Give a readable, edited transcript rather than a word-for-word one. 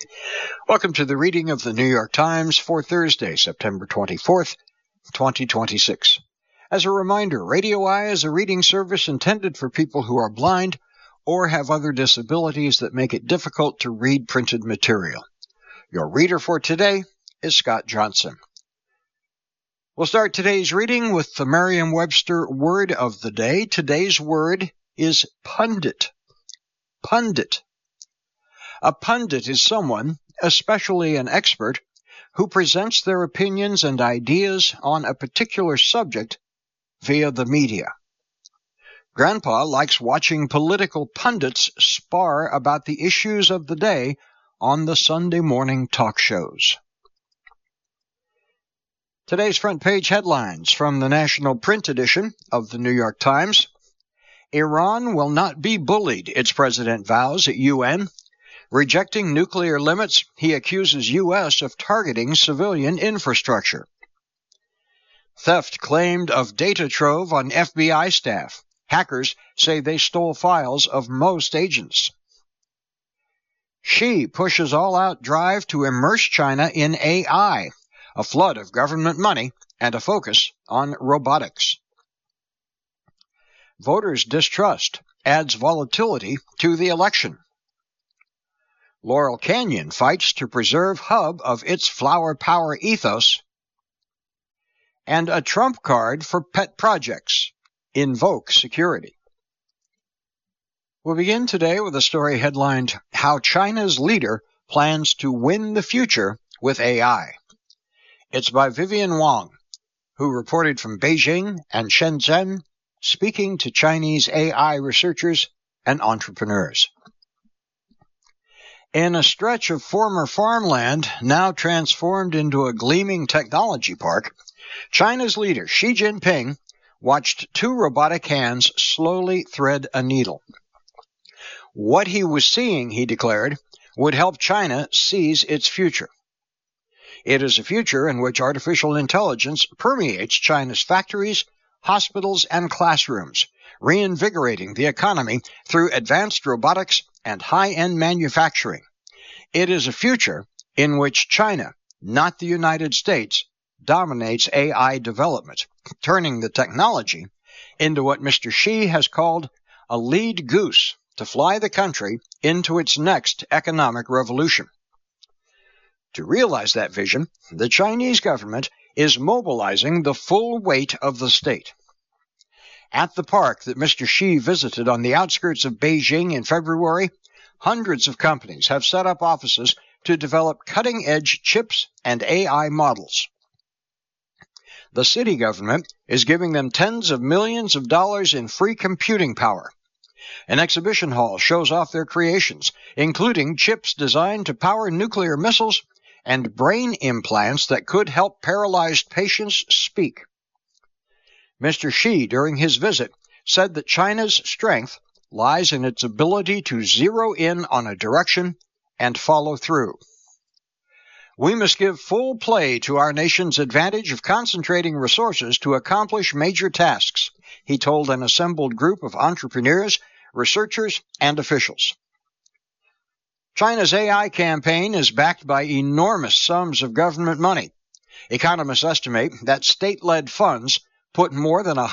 Welcome to the reading of the New York Times for Thursday, September 24th, 2026. As a reminder, Radio Eye is a reading service intended for people who are blind or have other disabilities that make it difficult to read printed material. Your reader for today is Scott Johnson. We'll start today's reading with the Merriam-Webster word of the day. Today's word is pundit. Pundit. A pundit is someone, especially an expert, who presents their opinions and ideas on a particular subject via the media. Grandpa likes watching political pundits spar about the issues of the day on the Sunday morning talk shows. Today's front page headlines from the National Print Edition of the New York Times. Iran will not be bullied, its president vows at UN. Rejecting nuclear limits, he accuses U.S. of targeting civilian infrastructure. Theft claimed of data trove on FBI staff. Hackers say they stole files of most agents. Xi pushes all-out drive to immerse China in AI, a flood of government money and a focus on robotics. Voters' distrust adds volatility to the election. Laurel Canyon fights to preserve hub of its flower power ethos. And a trump card for pet projects. Invoke security. We'll begin today with a story headlined, How China's Leader Plans to Win the Future with AI. It's by Vivian Wang, who reported from Beijing and Shenzhen, speaking to Chinese AI researchers and entrepreneurs. In a stretch of former farmland, now transformed into a gleaming technology park, China's leader Xi Jinping watched two robotic hands slowly thread a needle. What he was seeing, he declared, would help China seize its future. It is a future in which artificial intelligence permeates China's factories, hospitals, and classrooms, reinvigorating the economy through advanced robotics and high-end manufacturing. It is a future in which China, not the United States, dominates AI development, turning the technology into what Mr. Xi has called a lead goose to fly the country into its next economic revolution. To realize that vision, the Chinese government is mobilizing the full weight of the state. At the park that Mr. Xi visited on the outskirts of Beijing in February, hundreds of companies have set up offices to develop cutting-edge chips and AI models. The city government is giving them tens of millions of dollars in free computing power. An exhibition hall shows off their creations, including chips designed to power nuclear missiles and brain implants that could help paralyzed patients speak. Mr. Xi, during his visit, said that China's strength lies in its ability to zero in on a direction and follow through. We must give full play to our nation's advantage of concentrating resources to accomplish major tasks, he told an assembled group of entrepreneurs, researchers, and officials. China's AI campaign is backed by enormous sums of government money. Economists estimate that state-led funds put more than